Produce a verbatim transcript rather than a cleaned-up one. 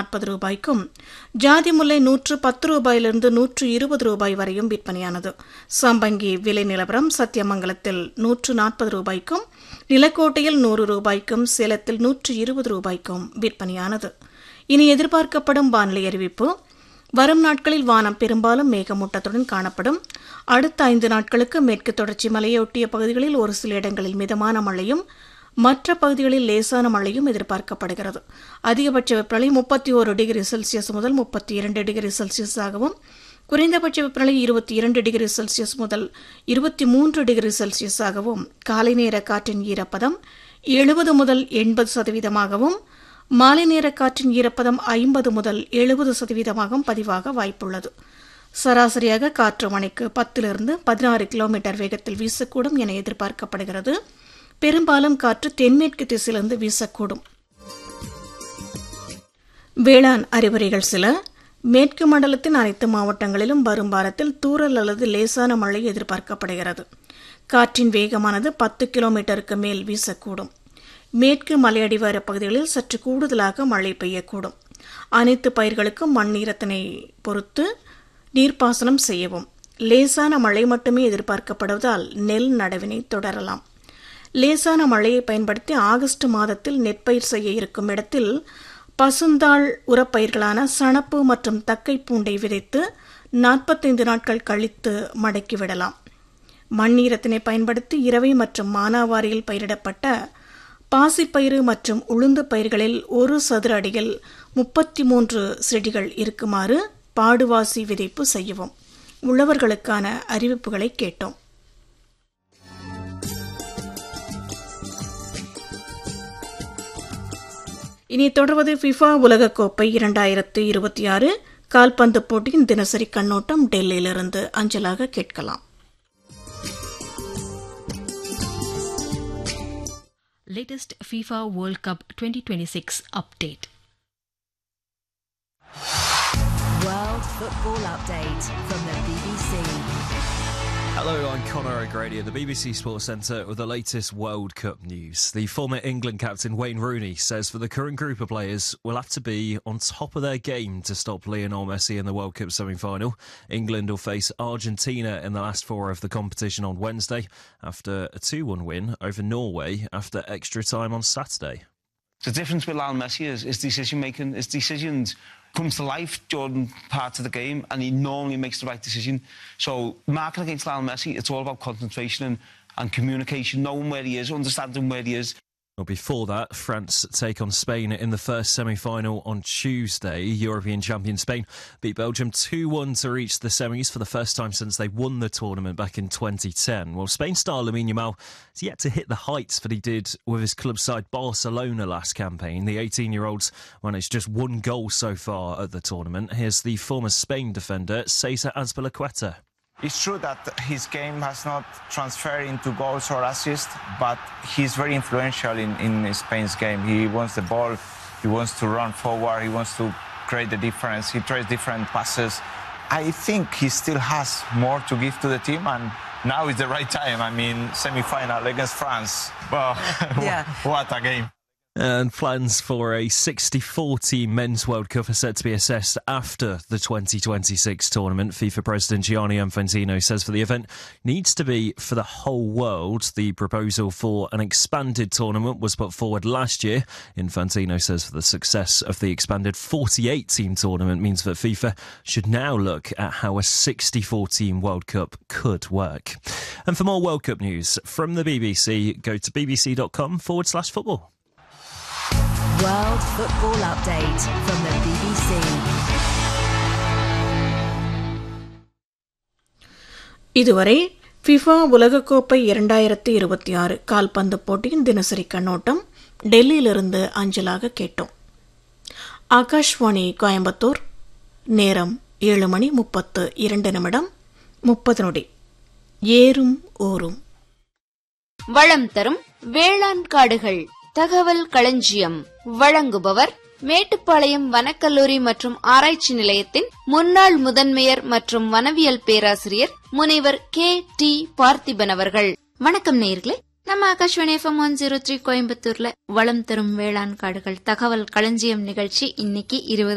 நாற்பது ரூபாய்க்கும், ஜாதி முல்லை நூற்று பத்து ரூபாயிலிருந்து நூற்று இருபது ரூபாய் வரையும் விற்பனையானது. சம்பங்கி விலை நிலவரம் சத்தியமங்கலத்தில் நூற்று நாற்பது ரூபாய்க்கும், நிலக்கோட்டையில் நூறு ரூபாய்க்கும், சேலத்தில் நூற்று இருபது ரூபாய்க்கும் விற்பனையானது. இனி எதிர்பார்க்கப்படும் வானிலை அறிவிப்பு. வரும் நாட்களில் வானம் பெரும்பாலும் மேகமூட்டத்துடன் காணப்படும். அடுத்த ஐந்து நாட்களுக்கு மேற்கு தொடர்ச்சி மலையொட்டிய பகுதிகளில் ஒரு சில இடங்களில் மிதமான மழையும், மற்ற பகுதிகளில் லேசான மழையும் எதிர்பார்க்கப்படுகிறது. அதிகபட்ச வெப்பநிலை முப்பத்தி ஒரு டிகிரி செல்சியஸ் முதல் முப்பத்தி இரண்டு டிகிரி செல்சியஸாகவும், குறைந்தபட்ச வெப்பநிலை இருபத்தி இரண்டு டிகிரி செல்சியஸ் முதல் இருபத்தி மூன்று டிகிரி செல்சியஸாகவும், காலை நேர காற்றின் ஈரப்பதம் எழுபது முதல் எண்பது சதவீதமாகவும், மாலை நேர காற்றின் ஈரப்பதம் ஐம்பது முதல் எழுபது சதவீதமாகவும் பதிவாக வாய்ப்புள்ளது. சராசரியாக காற்று மணிக்கு பத்திலிருந்து பதினாறு கிலோமீட்டர் வேகத்தில் வீசக்கூடும் என எதிர்பார்க்கப்படுகிறது. பெரும்பாலும் காற்று தென்மேற்கு திசையிலிருந்து வீசக்கூடும். வேளாண் அறிவுரைகள் சில. மேற்கு மண்டலத்தின் அனைத்து மாவட்டங்களிலும் வரும் வாரத்தில் தூறல் அல்லது லேசான மழை எதிர்பார்க்கப்படுகிறது. காற்றின் வேகமானது பத்து கிலோமீட்டருக்கு மேல் வீசக்கூடும். மேற்கு மலையடிவார பகுதிகளில் சற்று கூடுதலாக மழை பெய்யக்கூடும். அனைத்து பயிர்களுக்கும் மண் ஈரத்தினை பொறுத்து நீர்ப்பாசனம் செய்யவும். லேசான மழை மட்டுமே எதிர்பார்க்கப்படுவதால் நெல் நடவினை தொடரலாம். லேசான மழையை பயன்படுத்தி ஆகஸ்ட் மாதத்தில் நெற்பயிர் செய்ய இருக்கும் இடத்தில் பசுந்தாள் உரப்பயிர்களான சணப்பு மற்றும் தக்கை பூண்டை விதைத்து நாற்பத்தைந்து நாட்கள் கழித்து மடக்கிவிடலாம். மண் ஈரத்தினை பயன்படுத்தி இரவை மற்றும் மானாவாரியில் பயிரிடப்பட்ட பாசிப்பயிறு மற்றும் உளுந்து பயிர்களில் ஒரு சதுர அடியில் முப்பத்தி மூன்று செடிகள் இருக்குமாறு பாடுவாசி விதைப்பு செய்யவும். உழவர்களுக்கான அறிவிப்புகளை கேட்டோம். இனி தொடர்வது ஃபிஃபா உலகக்கோப்பை இரண்டாயிரத்து இருபத்தி ஆறு கால்பந்து போட்டியின் தினசரி கண்ணோட்டம் டெல்லியிலிருந்து அஞ்சலாக கேட்கலாம். Latest FIFA World Cup twenty twenty-six update. World Football Update from the B B C. Hello, I'm Conor O'Grady at the B B C Sports Centre with the latest World Cup news. The former England captain Wayne Rooney says for the current group of players will have to be on top of their game to stop Lionel Messi in the World Cup semi-final. England will face Argentina in the last four of the competition on Wednesday after a two one win over Norway after extra time on Saturday. The difference with Lionel Messi is his decision-making, his decisions comes to life during parts of the game and he normally makes the right decision. So marking against Lionel Messi, it's all about concentration and, and communication, knowing where he is, understanding where he is. Well, before that, France take on Spain in the first semi-final on Tuesday. European champion Spain beat Belgium two one to reach the semis for the first time since they won the tournament back in twenty ten. Well, Spain star Lamine Yamal has yet to hit the heights that he did with his club side Barcelona last campaign. The eighteen-year-old's managed just one goal so far at the tournament. Here's the former Spain defender, Cesar Azpilicueta. It's true that his game has not transferred into goals or assists, but he's very influential in, in Spain's game. He wants the ball, he wants to run forward, he wants to create the difference, he tries different passes. I think he still has more to give to the team, and now is the right time. I mean, semi-final against France. Well, yeah. What a game. And plans for a sixty-four team men's World Cup are set to be assessed after the twenty twenty-six tournament. FIFA President Gianni Infantino says for the event needs to be for the whole world. The proposal for an expanded tournament was put forward last year. Infantino says for the success of the expanded forty-eight team tournament means that FIFA should now look at how a sixty-four team World Cup could work. And for more World Cup news from the B B C, go to bbc.com forward slash football. World Football Update from the B B C. இதுவரை FIFA உலகக்கோப்பை இரண்டாயிரத்து இருபத்தி ஆறு கால்பந்து போட்டியின் தினசரி கண்ணோட்டம் டெல்லியிலிருந்து அஞ்சலாக கேட்டோம். ஆகாஷ்வாணி கோயம்புத்தூர். நேரம் ஏழு மணி முப்பத்து இரண்டு நிமிடம் முப்பது நொடி. ஏறும் ஊரும் வளம் தரும் வேளாண் காடுகள் தகவல் களஞ்சியம் வழங்குபவர் மேட்டுப்பாளையம் வனக்கல்லூரி மற்றும் ஆராய்ச்சி நிலையத்தின் முன்னாள் முதன்மையர் மற்றும் வனவியல் பேராசிரியர் முனைவர் கே டி பார்த்திபன் அவர்கள். வணக்கம் நேயர்களே. நம்ம Akashvani FM one zero three கோயம்புத்தூர்ல வளம் தரும் வேளாண் காடுகள் தகவல் களஞ்சியம் நிகழ்ச்சி இன்னைக்கு இருபது